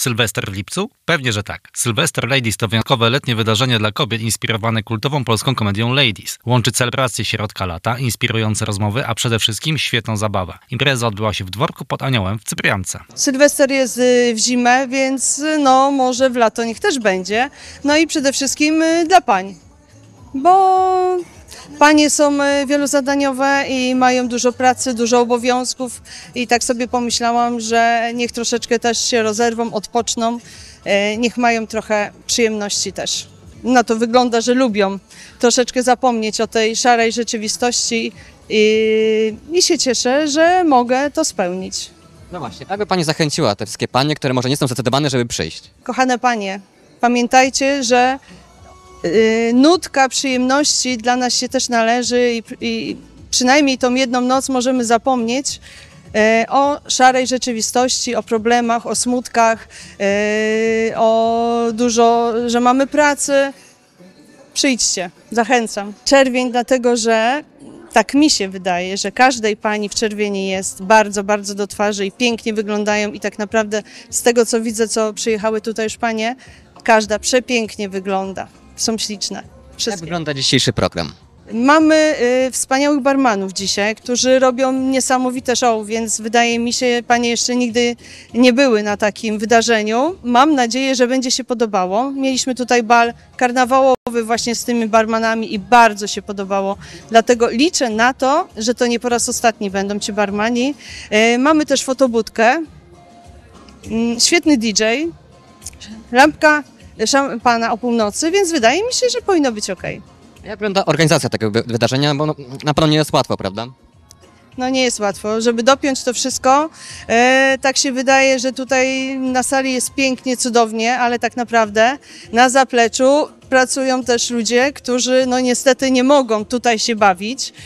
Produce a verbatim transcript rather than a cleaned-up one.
Sylwester w lipcu? Pewnie, że tak. Sylwester Ladies to wyjątkowe letnie wydarzenie dla kobiet inspirowane kultową polską komedią Ladies. Łączy celebrację środka lata, inspirujące rozmowy, a przede wszystkim świetną zabawę. Impreza odbyła się w dworku pod Aniołem w Cypriance. Sylwester jest w zimę, więc no może w lato niech też będzie. No i przede wszystkim dla pań, bo panie są wielozadaniowe i mają dużo pracy, dużo obowiązków i tak sobie pomyślałam, że niech troszeczkę też się rozerwą, odpoczną, niech mają trochę przyjemności też. No to wygląda, że lubią troszeczkę zapomnieć o tej szarej rzeczywistości i, i się cieszę, że mogę to spełnić. No właśnie, jak by Pani zachęciła te wszystkie panie, które może nie są zdecydowane, żeby przyjść? Kochane panie, pamiętajcie, że y, nutka przyjemności dla nas się też należy i, i przynajmniej tą jedną noc możemy zapomnieć y, o szarej rzeczywistości, o problemach, o smutkach, y, o dużo, że mamy pracy. Przyjdźcie, zachęcam. Czerwień dlatego, że tak mi się wydaje, że każdej pani w czerwieni jest bardzo, bardzo do twarzy i pięknie wyglądają i tak naprawdę z tego, co widzę, co przyjechały tutaj już panie, każda przepięknie wygląda. Są śliczne. Wszystkie. Jak wygląda dzisiejszy program? Mamy y, wspaniałych barmanów dzisiaj, którzy robią niesamowite show, więc wydaje mi się, panie jeszcze nigdy nie były na takim wydarzeniu. Mam nadzieję, że będzie się podobało. Mieliśmy tutaj bal karnawałowy właśnie z tymi barmanami i bardzo się podobało. Dlatego liczę na to, że to nie po raz ostatni będą ci barmani. Y, mamy też fotobudkę, y, świetny D J, lampka szampana o północy, więc wydaje mi się, że powinno być ok. Jak wygląda organizacja tego wydarzenia? Bo no, na pewno nie jest łatwo, prawda? No nie jest łatwo, żeby dopiąć to wszystko. E, tak się wydaje, że tutaj na sali jest pięknie, cudownie, ale tak naprawdę na zapleczu pracują też ludzie, którzy no niestety nie mogą tutaj się bawić.